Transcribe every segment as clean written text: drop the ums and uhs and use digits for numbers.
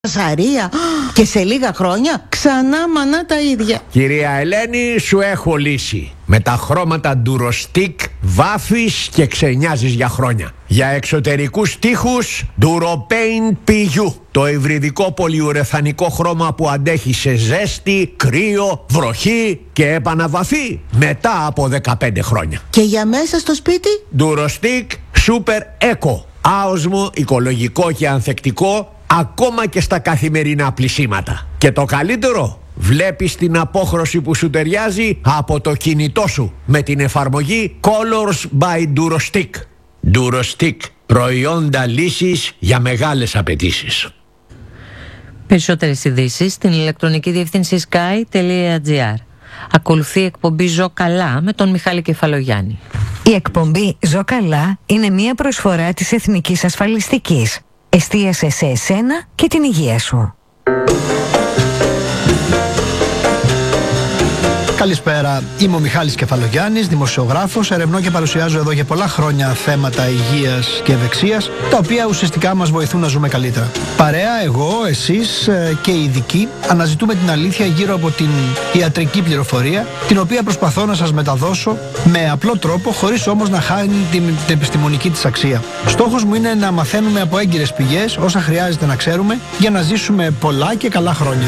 Σαρία και σε λίγα χρόνια ξανά μανά τα ίδια. Κυρία Ελένη, σου έχω λύση. Με τα χρώματα Durostix βάφεις και ξενιάζεις για χρόνια. Για εξωτερικούς τοίχους Duropaint PU, το υβριδικό πολυουρεθανικό χρώμα που αντέχει σε ζέστη, κρύο, βροχή και επαναβαφή μετά από 15 χρόνια. Και για μέσα στο σπίτι Durostix Super Eco, άοσμο, οικολογικό και ανθεκτικό ακόμα και στα καθημερινά πλυσίματα. Και το καλύτερο, βλέπεις την απόχρωση που σου ταιριάζει από το κινητό σου με την εφαρμογή Colors by Durostix. Durostix, προϊόντα λύσης για μεγάλες απαιτήσεις. Περισσότερες ειδήσεις στην ηλεκτρονική διεύθυνση sky.gr. Ακολουθεί η εκπομπή Ζω Καλά με τον Μιχάλη Κεφαλογιάννη. Η εκπομπή Ζω Καλά είναι μια προσφορά της Εθνικής Ασφαλιστικής. Εστίασε σε εσένα και την υγεία σου. Καλησπέρα, είμαι ο Μιχάλης Κεφαλογιάννης, δημοσιογράφος, ερευνώ και παρουσιάζω εδώ για πολλά χρόνια θέματα υγείας και ευεξίας, τα οποία ουσιαστικά μας βοηθούν να ζούμε καλύτερα. Παρέα, εγώ, εσείς και οι ειδικοί αναζητούμε την αλήθεια γύρω από την ιατρική πληροφορία, την οποία προσπαθώ να σας μεταδώσω με απλό τρόπο, χωρίς όμως να χάνει την επιστημονική της αξία. Στόχος μου είναι να μαθαίνουμε από έγκυρες πηγές όσα χρειάζεται να ξέρουμε για να ζήσουμε πολλά και καλά χρόνια.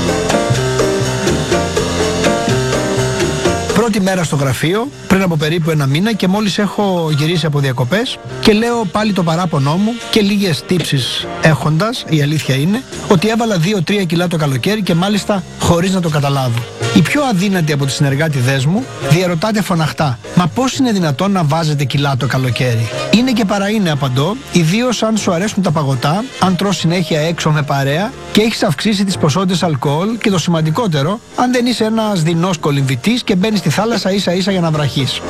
Πρώτη μέρα στο γραφείο, πριν από περίπου ένα μήνα και μόλις έχω γυρίσει από διακοπές και λέω πάλι το παράπονό μου και λίγες τύψεις έχοντας, η αλήθεια είναι ότι έβαλα 2-3 κιλά το καλοκαίρι και μάλιστα χωρίς να το καταλάβω. Η πιο αδύνατη από τις συνεργάτηδές μου διαρωτάται φωναχτά: μα πώς είναι δυνατόν να βάζετε κιλά το καλοκαίρι? Είναι και παρά είναι, απαντώ, ιδίως αν σου αρέσουν τα παγωτά, αν τρως συνέχεια έξω με παρέα και έχεις αυξήσει τις ποσότητες αλκοόλ και το σημαντικότερο, αν δεν είσαι ένας δεινός κολυμβητής και μπαίνεις στη θάλασσα ίσα-ίσα για να βραχείς.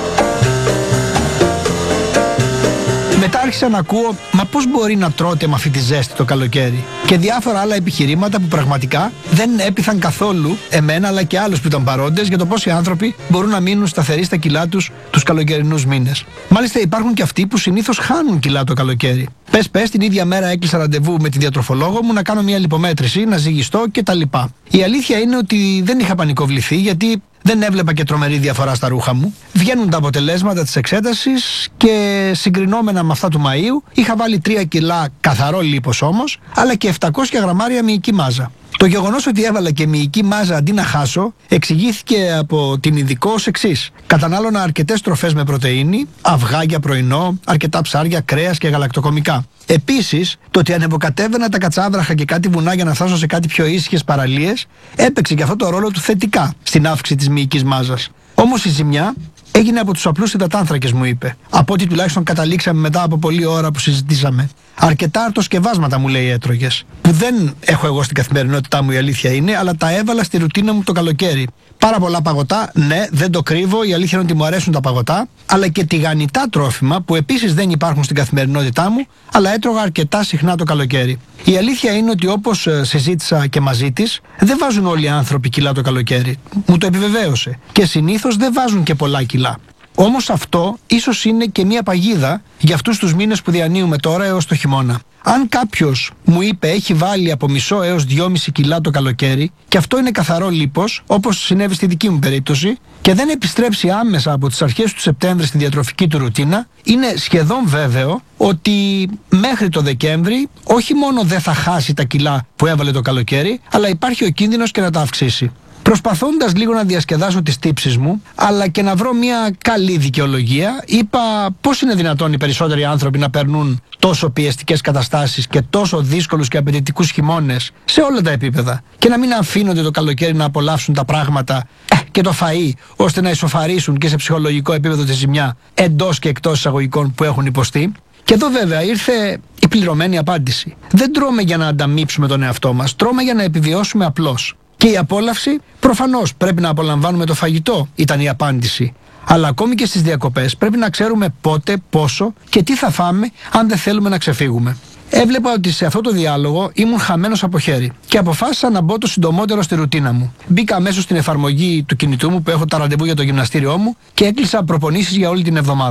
Μετά άρχισα να ακούω, μα πώς μπορεί να τρώτε με αυτή τη ζέστη το καλοκαίρι? Και διάφορα άλλα επιχειρήματα που πραγματικά δεν έπειθαν καθόλου εμένα αλλά και άλλους που ήταν παρόντες για το πώς οι άνθρωποι μπορούν να μείνουν σταθεροί στα κιλά τους καλοκαιρινούς μήνες. Μάλιστα υπάρχουν και αυτοί που συνήθως χάνουν κιλά το καλοκαίρι. Πες, την ίδια μέρα έκλεισα ραντεβού με τη διατροφολόγο μου να κάνω μια λιπομέτρηση, να ζυγιστώ κτλ. Η αλήθεια είναι ότι δεν είχα πανικοβληθεί γιατί δεν έβλεπα και τρομερή διαφορά στα ρούχα μου. Βγαίνουν τα αποτελέσματα της εξέτασης και συγκρινόμενα με αυτά του Μαΐου είχα βάλει 3 κιλά καθαρό λίπος όμως, αλλά και 700 γραμμάρια μυϊκή μάζα. Το γεγονός ότι έβαλα και μυϊκή μάζα αντί να χάσω εξηγήθηκε από την ειδικό ως εξής: κατανάλωνα αρκετές τροφές με πρωτεΐνη, αυγά για πρωινό, αρκετά ψάρια, κρέας και γαλακτοκομικά. Επίσης, το ότι ανεβοκατέβαινα τα κατσάβραχα και κάτι βουνά για να φτάσω σε κάτι πιο ήσυχες παραλίες έπαιξε και αυτό το ρόλο του θετικά στην αύξηση της μυϊκής μάζας. Όμως η ζημιά έγινε από τους απλούς υδατάνθρακες, μου είπε. Από ό,τι τουλάχιστον καταλήξαμε μετά από πολλή ώρα που συζητήσαμε. Αρκετά αρτοσκευάσματα, μου λέει, έτρωγες. Που δεν έχω εγώ στην καθημερινότητά μου, η αλήθεια είναι, αλλά τα έβαλα στη ρουτίνα μου το καλοκαίρι. Πάρα πολλά παγωτά, ναι, δεν το κρύβω, η αλήθεια είναι ότι μου αρέσουν τα παγωτά, αλλά και τηγανιτά τρόφιμα που επίσης δεν υπάρχουν στην καθημερινότητά μου, αλλά έτρωγα αρκετά συχνά το καλοκαίρι. Η αλήθεια είναι ότι όπως συζήτησα και μαζί της, δεν βάζουν όλοι οι άνθρωποι κιλά το καλοκαίρι. Μου το επιβεβαίωσε. Και συνήθως δεν βάζουν και πολλά κιλά. Όμως αυτό ίσως είναι και μια παγίδα για αυτούς τους μήνες που διανύουμε τώρα έως το χειμώνα. Αν κάποιος μου είπε έχει βάλει από μισό έως 2,5 κιλά το καλοκαίρι και αυτό είναι καθαρό λίπος, όπως συνέβη στη δική μου περίπτωση, και δεν επιστρέψει άμεσα από τις αρχές του Σεπτέμβρη στη διατροφική του ρουτίνα, είναι σχεδόν βέβαιο ότι μέχρι το Δεκέμβρη όχι μόνο δεν θα χάσει τα κιλά που έβαλε το καλοκαίρι, αλλά υπάρχει ο κίνδυνος και να τα αυξήσει. Προσπαθώντας λίγο να διασκεδάσω τις τύψεις μου, αλλά και να βρω μια καλή δικαιολογία, είπα πώς είναι δυνατόν οι περισσότεροι άνθρωποι να περνούν τόσο πιεστικές καταστάσεις και τόσο δύσκολους και απαιτητικούς χειμώνες σε όλα τα επίπεδα και να μην αφήνονται το καλοκαίρι να απολαύσουν τα πράγματα και το φαΐ, ώστε να ισοφαρίσουν και σε ψυχολογικό επίπεδο τη ζημιά εντός και εκτός εισαγωγικών που έχουν υποστεί. Και εδώ βέβαια ήρθε η πληρωμένη απάντηση. Δεν τρώμε για να ανταμείψουμε τον εαυτό μας, τρώμε για να επιβιώσουμε απλώς. Και η απόλαυση, προφανώς πρέπει να απολαμβάνουμε το φαγητό, ήταν η απάντηση. Αλλά ακόμη και στις διακοπές πρέπει να ξέρουμε πότε, πόσο και τι θα φάμε αν δεν θέλουμε να ξεφύγουμε. Έβλεπα ότι σε αυτό το διάλογο ήμουν χαμένος από χέρι και αποφάσισα να μπω το συντομότερο στη ρουτίνα μου. Μπήκα αμέσως στην εφαρμογή του κινητού μου που έχω τα ραντεβού για το γυμναστήριό μου και έκλεισα προπονήσεις για όλη την εβδομάδα.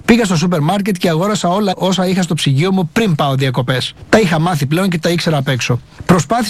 Πήγα στο σούπερ μάρκετ και αγόρασα όλα όσα είχα στο ψυγείο μου πριν πάω διακοπές. Τα είχα μάθει πλέον και τα ήξερα απ' έξω.